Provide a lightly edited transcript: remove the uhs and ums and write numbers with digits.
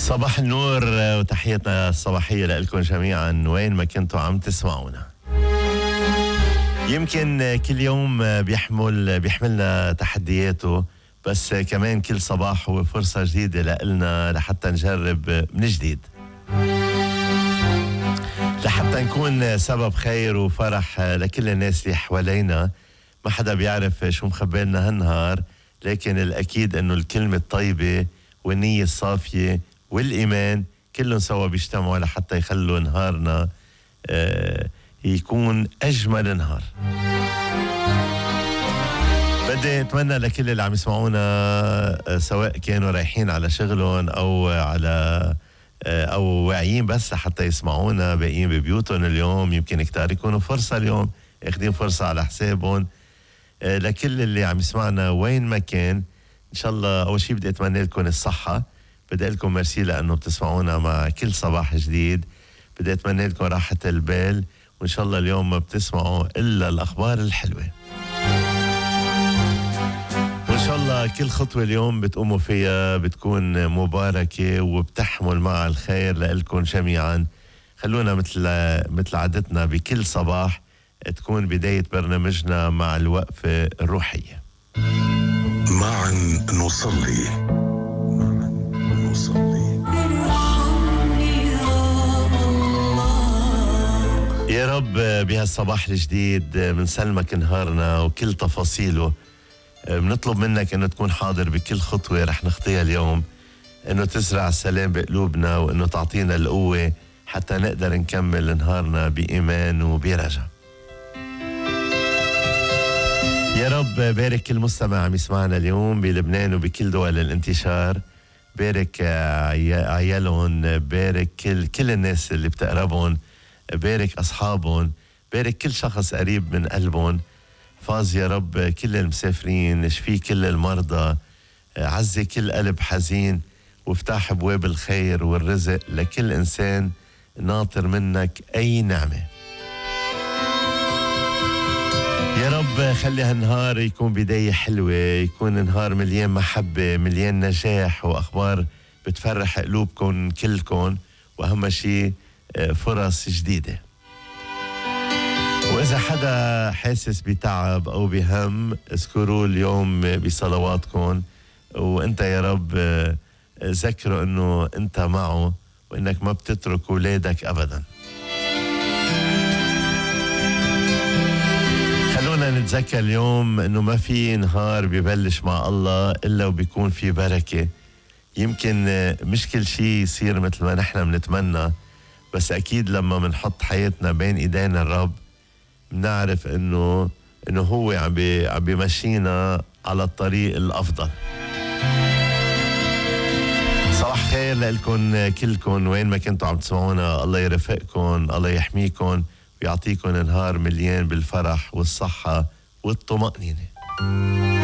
صباح النور وتحياتنا الصباحية لكم جميعا وين ما كنتوا عم تسمعونا. يمكن كل يوم بيحملنا تحدياته، بس كمان كل صباح هو فرصة جديدة لنا لحتى نجرب من جديد، لحتى نكون سبب خير وفرح لكل الناس اللي حوالينا. ما حدا بيعرف شو مخبلنا هالنهار، لكن الأكيد أنه الكلمة الطيبة والنية الصافية والإيمان كلهم سوا بيجتمعوا لحتى يخلوا نهارنا يكون أجمل نهار. بدي أتمنى لكل اللي عم يسمعونا سواء كانوا رايحين على شغلهم أو واعيين بس لحتى يسمعونا، باقيين ببيوتهم اليوم، يمكن كتار يكونوا فرصة اليوم اخدين فرصة على حسابهم. لكل اللي عم يسمعنا وين ما كان، إن شاء الله أول شيء بدي أتمنى لكم الصحة. بدي لكم مرسي لأنه بتسمعونا مع كل صباح جديد. بدي أتمنى لكم راحة البال، وإن شاء الله اليوم ما بتسمعوا إلا الأخبار الحلوة. وإن شاء الله كل خطوة اليوم بتقوموا فيها بتكون مباركة وبتحمل مع الخير لكم جميعا. خلونا مثل عادتنا بكل صباح تكون بداية برنامجنا مع الوقفة الروحية. معا نصلي. يا رب بهالصباح الجديد منسلمك نهارنا وكل تفاصيله. بنطلب منك انه تكون حاضر بكل خطوة رح نخطيها اليوم، انه تزرع السلام بقلوبنا، وانه تعطينا القوة حتى نقدر نكمل نهارنا بإيمان وبرجاء. يا رب بارك كل مستمع عم يسمعنا اليوم بلبنان وبكل دول الانتشار. بارك عيالهم، بارك كل الناس اللي بتقربهم، بارك أصحابهم، بارك كل شخص قريب من قلبهم. فاز يا رب كل المسافرين، شفي كل المرضى، عزي كل قلب حزين، وافتح ابواب الخير والرزق لكل إنسان ناطر منك أي نعمة. يا رب خلي هالنهار يكون بداية حلوة، يكون نهار مليان محبة، مليان نجاح وأخبار بتفرح قلوبكم كلكم، وأهم شيء فرص جديدة. وإذا حدا حاسس بتعب أو بهم، اذكروا اليوم بصلواتكم، وإنت يا رب ذكروا إنه إنت معه وإنك ما بتترك أولادك أبدا. خلونا نتذكر اليوم إنه ما في نهار بيبلش مع الله إلا وبيكون في بركة. يمكن مش كل شيء يصير مثل ما نحن بنتمنى، بس أكيد لما منحط حياتنا بين إيدينا الرب بنعرف إنه هو عم بيمشينا على الطريق الأفضل. صباح خير لكم كلكم وين ما كنتوا عم تسمعونا. الله يرفقكم، الله يحميكم، ويعطيكم نهار مليان بالفرح والصحة والطمأنينة.